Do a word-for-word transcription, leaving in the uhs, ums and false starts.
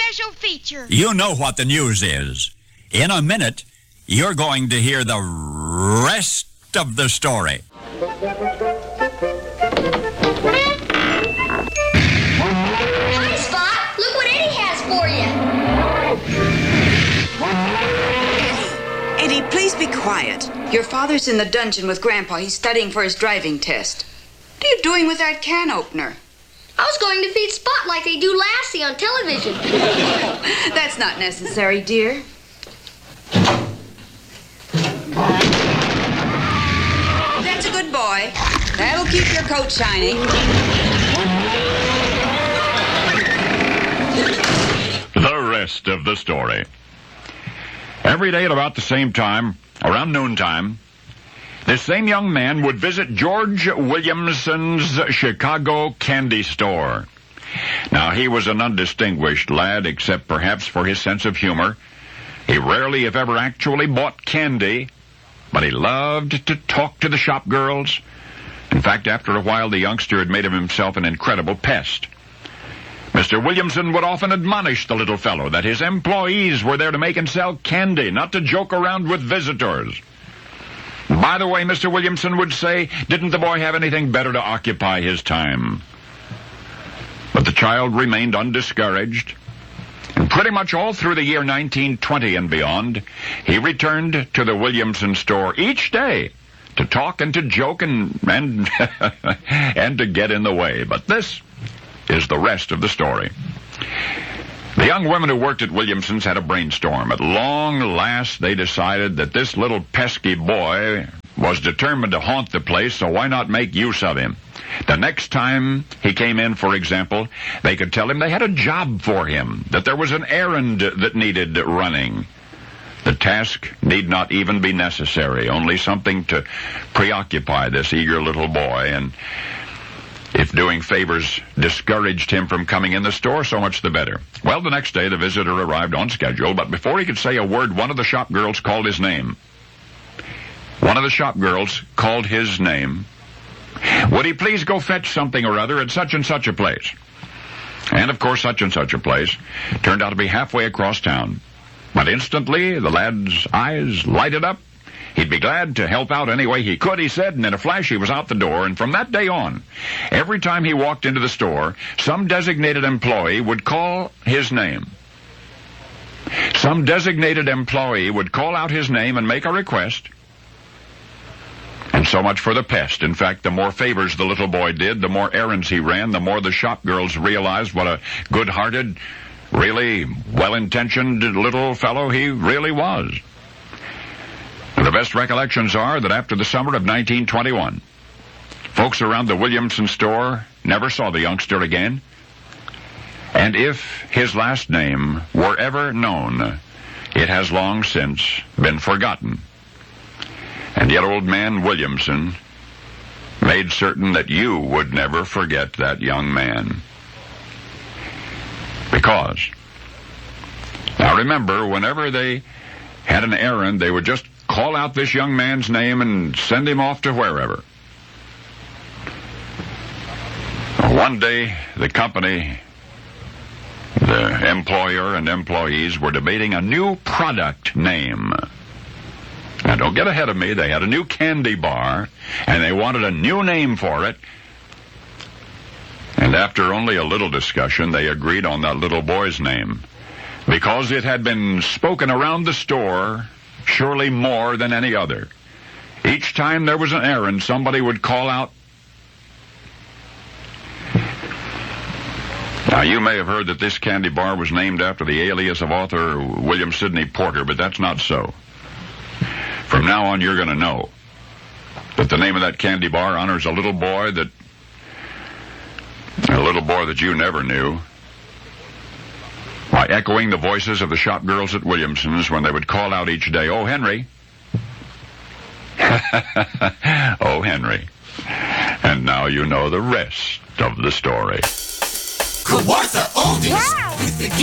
special feature. You know what the news is. In a minute, you're going to hear the rest of the story. Hi, Spot. Look what Eddie has for you. Eddie, Eddie, please be quiet. Your father's in the dungeon with Grandpa. He's studying for his driving test. What are you doing with that can opener? I was going to feed Spot like they do Lassie on television. That's not necessary, dear. That's a good boy. That'll keep your coat shiny. The rest of the story. Every day at about the same time, around noontime, this same young man would visit George Williamson's Chicago candy store. Now, he was an undistinguished lad, except perhaps for his sense of humor. He rarely, if ever, actually bought candy, but he loved to talk to the shop girls. In fact, after a while, the youngster had made of himself an incredible pest. Mister Williamson would often admonish the little fellow that his employees were there to make and sell candy, not to joke around with visitors. By the way, Mister Williamson would say, didn't the boy have anything better to occupy his time? But the child remained undiscouraged, and pretty much all through the year nineteen twenty and beyond, he returned to the Williamson store each day to talk and to joke and and, and to get in the way. But this is the rest of the story. The young women who worked at Williamson's had a brainstorm. At long last, they decided that this little pesky boy was determined to haunt the place, so why not make use of him? The next time he came in, for example, they could tell him they had a job for him, that there was an errand that needed running. The task need not even be necessary, only something to preoccupy this eager little boy, and if doing favors discouraged him from coming in the store, so much the better. Well, the next day, the visitor arrived on schedule, but before he could say a word, one of the shop girls called his name. One of the shop girls called his name. Would he please go fetch something or other at such and such a place? And, of course, such and such a place turned out to be halfway across town. But instantly, the lad's eyes lighted up. He'd be glad to help out any way he could, he said, and in a flash he was out the door, and from that day on, every time he walked into the store, some designated employee would call his name. Some designated employee would call out his name and make a request. And so much for the pest. In fact, the more favors the little boy did, the more errands he ran, the more the shop girls realized what a good-hearted, really well-intentioned little fellow he really was. The best recollections are that after the summer of nineteen twenty-one, folks around the Williamson store never saw the youngster again. And if his last name were ever known, it has long since been forgotten. And yet old man Williamson made certain that you would never forget that young man. Because, now remember, whenever they had an errand, they would just call out this young man's name and send him off to wherever. One day, the company, the employer and employees were debating a new product name. Now, don't get ahead of me. They had a new candy bar, and they wanted a new name for it. And after only a little discussion, they agreed on that little boy's name, because it had been spoken around the store surely more than any other. Each time there was an errand, somebody would call out. Now, you may have heard that this candy bar was named after the alias of author William Sidney Porter, but that's not so. From now on, you're going to know that the name of that candy bar honors a little boy that, a little boy that you never knew, by echoing the voices of the shop girls at Williamson's when they would call out each day, "Oh, Henry." Oh, Henry. And now you know the rest of the story. Kawartha Oldies. Wow. With the